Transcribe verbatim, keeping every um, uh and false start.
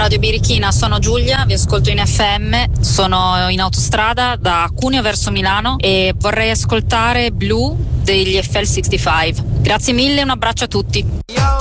Radio Birichina, sono Giulia, vi ascolto in F M, sono in autostrada da Cuneo verso Milano e vorrei ascoltare Blue degli F L sessantacinque. Grazie mille, un abbraccio a tutti.